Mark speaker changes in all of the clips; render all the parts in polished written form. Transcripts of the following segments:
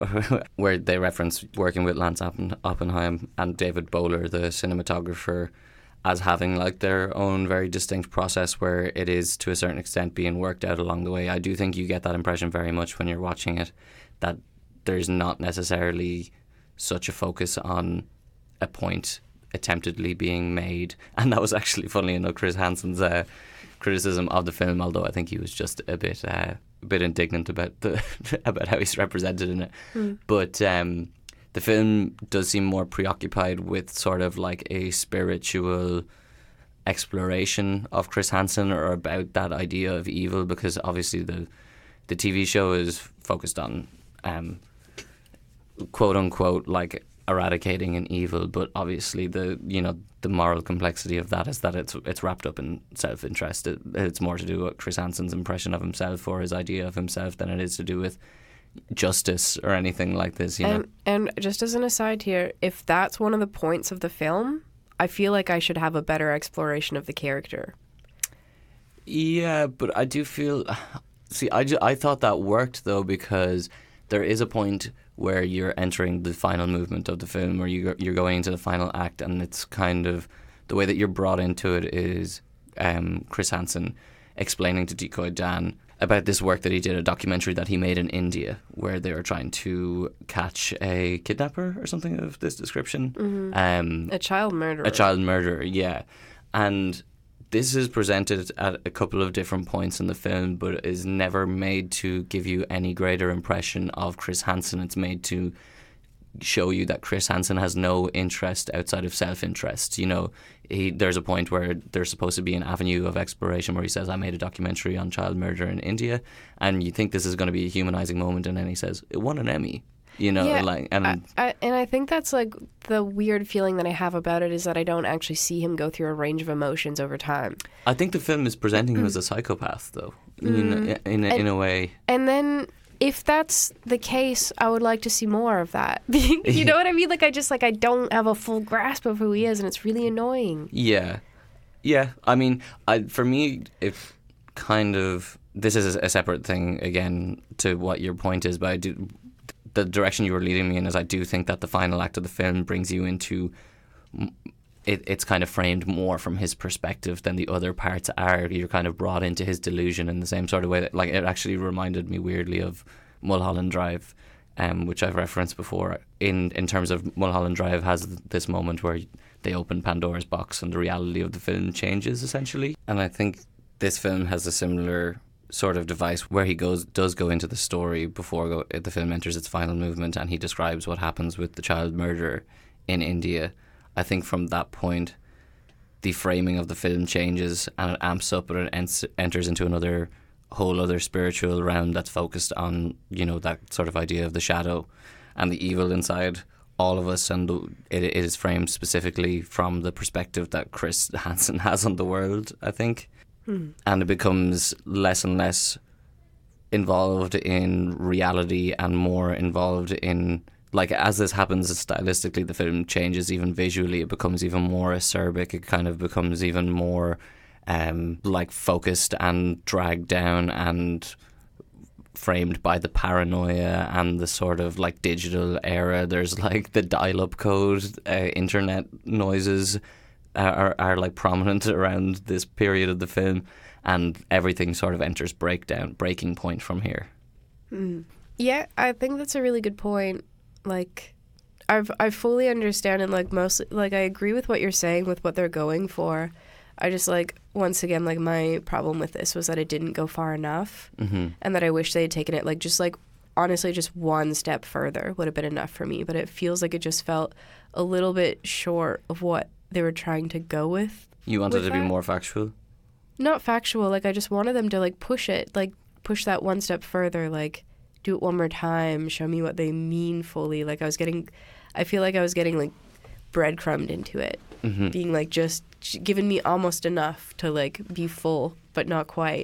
Speaker 1: where they reference working with Lance Oppenheim and David Bowler, the cinematographer, as having like their own very distinct process where it is to a certain extent being worked out along the way. I do think you get that impression very much when you're watching it, that there's not necessarily such a focus on a point attemptedly being made. And that was actually, funnily enough, Chris Hansen's criticism of the film, although I think he was just a bit indignant about about how he's represented in it. But the film does seem more preoccupied with sort of like a spiritual exploration of Chris Hansen, or about that idea of evil, because obviously the TV show is focused on quote unquote like eradicating an evil, but obviously the moral complexity of that is that it's wrapped up in self-interest. It's more to do with Chris Hansen's impression of himself or his idea of himself than it is to do with justice or anything like this, you know.
Speaker 2: And just as an aside here, if that's one of the points of the film, I feel like I should have a better exploration of the character.
Speaker 1: Yeah, but I do feel... See, I thought that worked, though, because there is a point where you're entering the final movement of the film, or you're going into the final act, and it's kind of... The way that you're brought into it is Chris Hansen explaining to Decoy Dan about this work that he did, a documentary that he made in India, where they were trying to catch a kidnapper or something of this description.
Speaker 2: Mm-hmm. A child murderer.
Speaker 1: A child murderer, yeah. And this is presented at a couple of different points in the film, but is never made to give you any greater impression of Chris Hansen. It's made to show you that Chris Hansen has no interest outside of self-interest. You know, there's a point where there's supposed to be an avenue of exploration where he says, I made a documentary on child murder in India, and you think this is going to be a humanizing moment, and then he says, it won an Emmy. You know,
Speaker 2: yeah,
Speaker 1: like,
Speaker 2: and I think that's like the weird feeling that I have about it, is that I don't actually see him go through a range of emotions over time.
Speaker 1: I think the film is presenting him as a psychopath, though, in a way.
Speaker 2: And then, if that's the case, I would like to see more of that. You know what I mean? Like, I don't have a full grasp of who he is, and it's really annoying.
Speaker 1: Yeah. I mean, for me, if kind of, this is a separate thing again to what your point is, but the direction you were leading me in is I do think that the final act of the film brings you into it's kind of framed more from his perspective than the other parts are. You're kind of brought into his delusion in the same sort of way that, like, it actually reminded me weirdly of Mulholland Drive, which I've referenced before. In terms of Mulholland Drive has this moment where they open Pandora's box and the reality of the film changes essentially. And I think this film has a similar sort of device where he does go into the story before the film enters its final movement, and he describes what happens with the child murderer in India. I think from that point the framing of the film changes and it amps up, and it enters into another whole other spiritual realm that's focused on, you know, that sort of idea of the shadow and the evil inside all of us, and it is framed specifically from the perspective that Chris Hansen has on the world, I think. And it becomes less and less involved in reality and more involved in, like, as this happens stylistically, the film changes even visually. It becomes even more acerbic. It kind of becomes even more like focused and dragged down and framed by the paranoia and the sort of like digital era. There's like the dial-up code, internet noises are like prominent around this period of the film, and everything sort of enters breaking point from here.
Speaker 2: Yeah, I think that's a really good point. Like, I fully understand, and like mostly, like, I agree with what you're saying with what they're going for. I just, like, once again, like, my problem with this was that it didn't go far enough, and that I wish they had taken it, like, just like, honestly, just one step further would have been enough for me. But it feels like it just felt a little bit short of what they were trying to go with.
Speaker 1: You wanted to be more factual?
Speaker 2: Not factual. Like, I just wanted them to, like, push it. Like, push that one step further. Like, do it one more time. Show me what they mean fully. Like, I feel like I was getting, like, breadcrumbed into it. Being, like, just giving me almost enough to, like, be full, but not quite.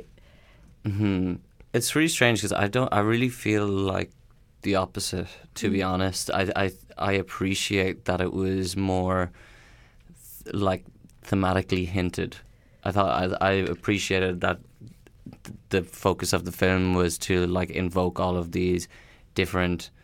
Speaker 1: It's really strange because I really feel like the opposite, to be honest. I appreciate that it was more like thematically hinted. I appreciated that the focus of the film was to like invoke all of these different